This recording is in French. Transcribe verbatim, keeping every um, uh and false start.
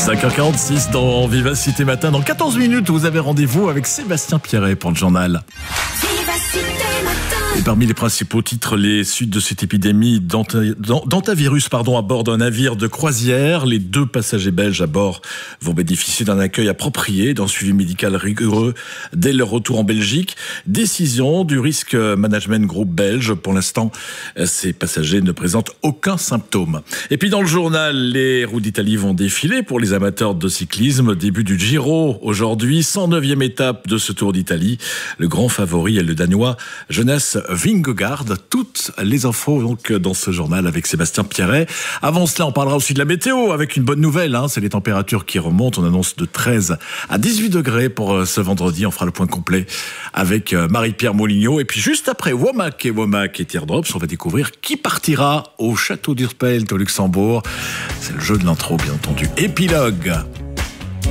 cinq heures quarante-six dans Vivacité Matin. Dans quatorze minutes, vous avez rendez-vous avec Sébastien Pierret pour le journal. Et parmi les principaux titres, les suites de cette épidémie d'hantavirus pardon, à bord d'un navire de croisière. Les deux passagers belges à bord vont bénéficier d'un accueil approprié, d'un suivi médical rigoureux dès leur retour en Belgique. Décision du Risk Management Group belge. Pour l'instant, ces passagers ne présentent aucun symptôme. Et puis dans le journal, les roues d'Italie vont défiler pour les amateurs de cyclisme. Début du Giro aujourd'hui, cent neuvième étape de ce Tour d'Italie. Le grand favori est le Danois Jonas Vingegaard. Toutes les infos donc dans ce journal avec Sébastien Pierret. Avant cela, on parlera aussi de la météo avec une bonne nouvelle. Hein, c'est les températures qui remontent. On annonce de treize à dix-huit degrés pour ce vendredi. On fera le point complet avec Marie-Pierre Moulignot. Et puis juste après Womack et Womack et Teardrops, on va découvrir qui partira au château d'Urspelt au Luxembourg. C'est le jeu de l'intro, bien entendu. Épilogue.